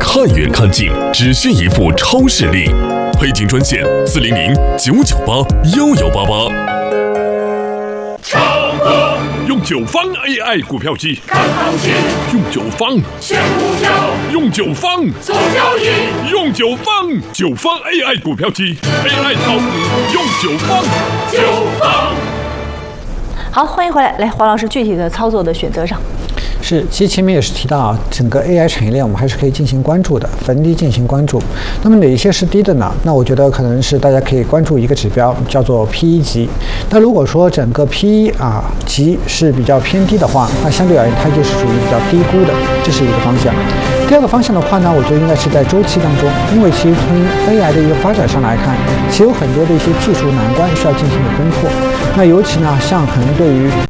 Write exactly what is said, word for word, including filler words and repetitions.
看远看近，只需一副超视力。配景专线：四零零九九八幺幺八八。 超哥用九方 A I 股票机看行情， 用九方选股票， 用九方做交易， 用九方九方 A I 股票机 A I 炒股用九方九方。 好，欢迎回来。来，黄老师，具体的操作的选择上。 是，其实前面也是提到啊，整个 A I 产业链我们还是可以进行关注的，逢低进行关注。那么哪一些是低的呢？那我觉得可能是大家可以关注一个指标，叫做 P E 值。那如果说整个 P E 啊值是比较偏低的话，那相对而言它就是属于比较低估的，这是一个方向。第二个方向的话呢，我觉得应该是在周期当中，因为其实从 A I 的一个发展上来看，其实有很多的一些技术难关需要进行的攻破。那尤其呢，像可能对于